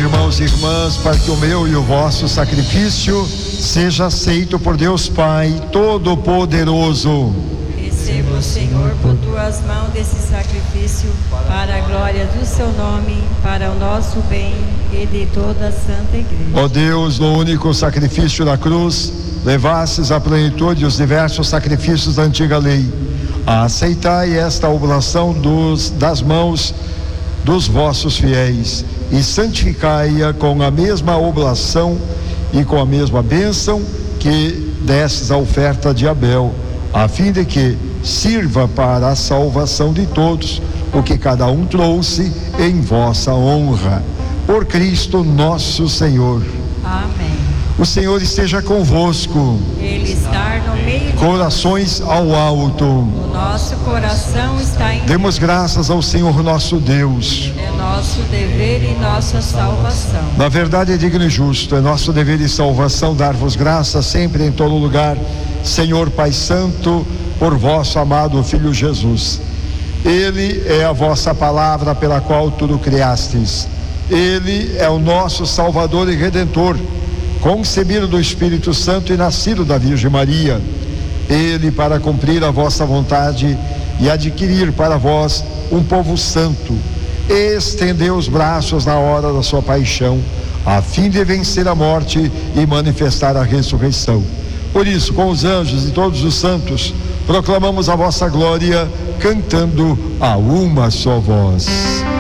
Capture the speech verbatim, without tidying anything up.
irmãos e irmãs, para que o meu e o vosso sacrifício seja aceito por Deus Pai Todo-Poderoso. Receba, Senhor, por tuas mãos desse sacrifício, para a glória do seu nome, para o nosso bem e de toda a Santa Igreja. Ó Deus, no único sacrifício da cruz, levastes à plenitude os diversos sacrifícios da antiga lei. Aceitai esta oblação dos, das mãos dos vossos fiéis e santificai-a com a mesma oblação e com a mesma bênção que destes a oferta de Abel, a fim de que sirva para a salvação de todos o que cada um trouxe em vossa honra. Por Cristo nosso Senhor. Amém. O Senhor esteja convosco. Ele está no meio de Corações ao alto. O nosso coração está em Demos graças ao Senhor nosso Deus. É nosso dever e nossa salvação. Na verdade é digno e justo, é nosso dever e salvação dar-vos graças sempre em todo lugar, Senhor Pai Santo, por vosso amado Filho Jesus. Ele é a vossa palavra pela qual tudo criastes. Ele é o nosso Salvador e Redentor, concebido do Espírito Santo e nascido da Virgem Maria. Ele, para cumprir a vossa vontade e adquirir para vós um povo santo, estendeu os braços na hora da sua paixão, a fim de vencer a morte e manifestar a ressurreição. Por isso, com os anjos e todos os santos, proclamamos a vossa glória, cantando a uma só voz.